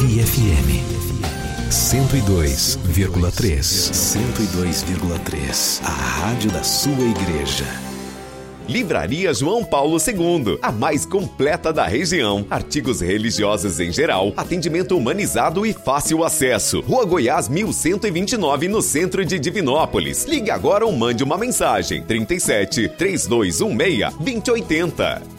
Pai FM 102,3. 102,3. A rádio da sua igreja. Livraria João Paulo II, a mais completa da região. Artigos religiosos em geral, atendimento humanizado e fácil acesso. Rua Goiás 1129, no centro de Divinópolis. Ligue agora ou mande uma mensagem. 37 3216 2080.